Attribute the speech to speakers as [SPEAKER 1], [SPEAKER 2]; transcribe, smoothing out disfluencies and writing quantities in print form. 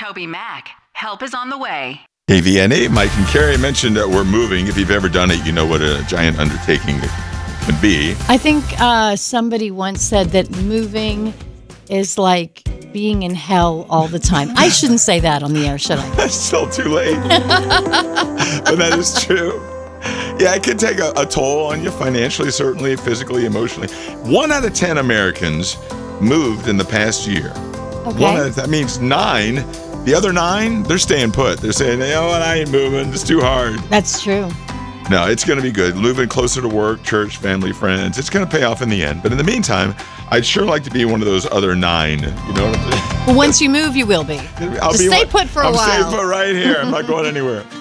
[SPEAKER 1] Toby Mac. Help is on the way.
[SPEAKER 2] KVNA, Mike and Carrie mentioned that we're moving. If you've ever done it, you know what a giant undertaking it can be.
[SPEAKER 3] I think somebody once said that moving is like being in hell all the time. I shouldn't say that on the air, should I?
[SPEAKER 2] It's still too late. But that is true. Yeah, it can take a toll on you financially, certainly, physically, emotionally. 1 out of 10 Americans moved in the past year.
[SPEAKER 3] Okay.
[SPEAKER 2] That means 9. The other 9, they're staying put. They're saying, you know what, I ain't moving. It's too hard.
[SPEAKER 3] That's true.
[SPEAKER 2] No, it's going to be good. Moving closer to work, church, family, friends. It's going to pay off in the end. But in the meantime, I'd sure like to be one of those other 9. You know what I'm saying?
[SPEAKER 3] Well, once you move, you will be.
[SPEAKER 2] I'll
[SPEAKER 3] Just stay put for a while.
[SPEAKER 2] I'll stay put right here. I'm not going anywhere.